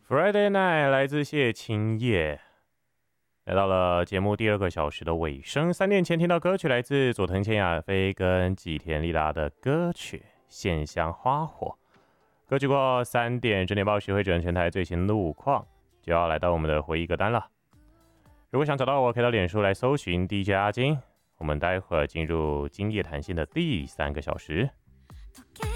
Friday Night 来自谢清叶，来到了节目第2个小时的尾声。3点前听到歌曲来自佐藤千雅菲跟吉田莉拉的歌曲《线香花火》。歌曲过3点，整点报时会整全台最新路况，就要来到我们的回忆歌单了。如果想找到我，可以到脸书来搜寻 DJ 阿金。我们待会儿进入今夜谈心的第3个小时。